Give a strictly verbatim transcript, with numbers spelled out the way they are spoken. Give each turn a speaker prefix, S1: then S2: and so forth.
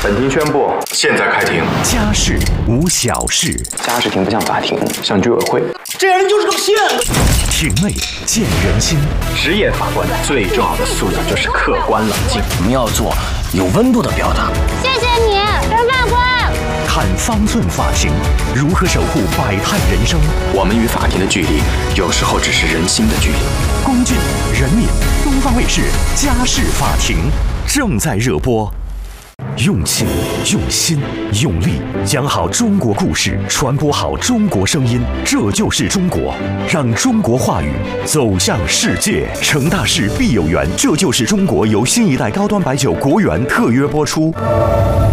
S1: 本庭宣布，现在开庭。
S2: 家事无小事，
S1: 家事庭不像法庭，像居委会。
S3: 这人就是个骗子。
S2: 庭内见人心。
S1: 职业法官最重要的素养就是客观冷静。
S3: 我们要做有温度的表达。
S4: 谢谢你，陈法官。
S2: 看方寸法庭，如何守护百态人生？
S1: 我们与法庭的距离，有时候只是人心的距离。
S2: 龚俊、任敏，东方卫视《家事法庭》正在热播。用情、用心、用力，讲好中国故事，传播好中国声音，这就是中国。让中国话语走向世界。成大事必有缘，这就是中国由新一代高端白酒国源特约播出。